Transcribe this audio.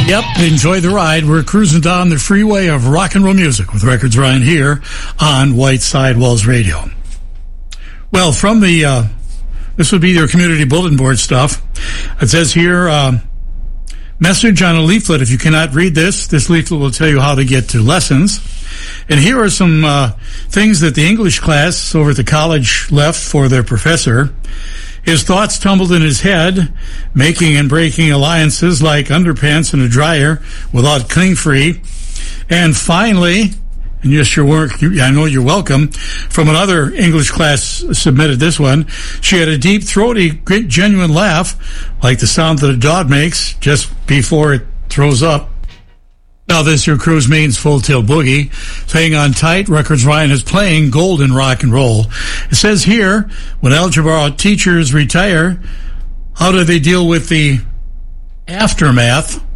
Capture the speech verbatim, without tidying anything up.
Yep, enjoy the ride. We're cruising down the freeway of rock and roll music with Records Ryan here on White Sidewalls Radio. Well, from the, uh, this would be their community bulletin board stuff. It says here, uh, message on a leaflet. If you cannot read this, this leaflet will tell you how to get to lessons. And here are some uh, things that the English class over at the college left for their professor. His thoughts tumbled in his head, making and breaking alliances like underpants and a dryer without cling-free. And finally, and yes, your work, I know you're welcome, from another English class submitted this one, she had a deep, throaty, great, genuine laugh, like the sound that a dog makes just before it throws up. Now, this your cruise means Full Tilt Boogie. So hang on tight. Records Ryan is playing golden rock and roll. It says here, when algebra teachers retire, how do they deal with the aftermath?